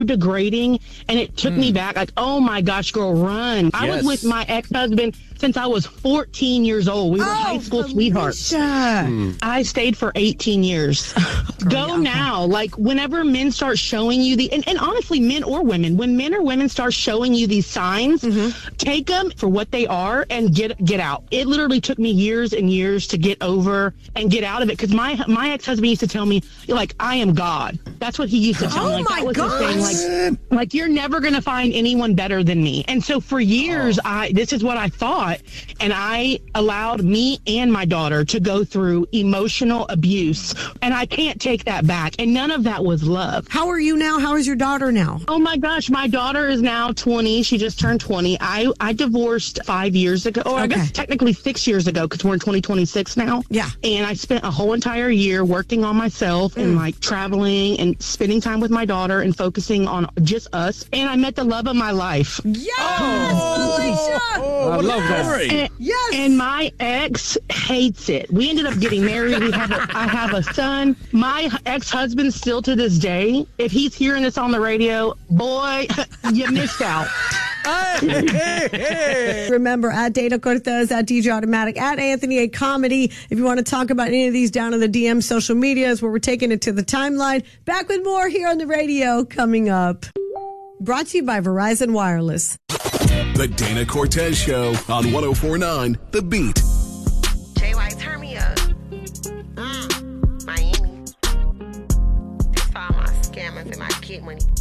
degrading, and it took me back like, oh my gosh, girl, run. I was with my ex-husband since I was 14 years old. We were high school sweethearts. I stayed for 18 years. Go now. Like, whenever men start showing you and honestly, men or women, when men or women start showing you these signs, take them for what they are and get out. It literally took me years and years to get over and get out of it, because my ex-husband used to tell me, like, I am God. That's what he used to tell me. Like, that was his thing. Like, you're never going to find anyone better than me. And so for years, this is what I thought. And I allowed me and my daughter to go through emotional abuse. And I can't take that back. And none of that was love. How are you now? How is your daughter now? Oh my gosh, my daughter is now 20. She just turned 20. I divorced 5 years ago. Or I guess technically 6 years ago, because we're in 2026 now. Yeah. And I spent a whole entire year working on myself and like traveling and spending time with my daughter and focusing on just us. And I met the love of my life. Yes! Alicia! I love that. And my ex hates it. We ended up getting married. I have a son. My ex-husband, still to this day, if he's hearing this on the radio, boy, you missed out. Remember, at Dana Cortez, at DJ Automatic, at Anthony A. Comedy. If you want to talk about any of these, down in the DM social medias where we're taking it to the timeline. Back with more here on the radio coming up. Brought to you by Verizon Wireless. The Dana Cortez Show on 104.9 The Beat. JY, turn me up. Miami. That's for all my scammers and my kid money.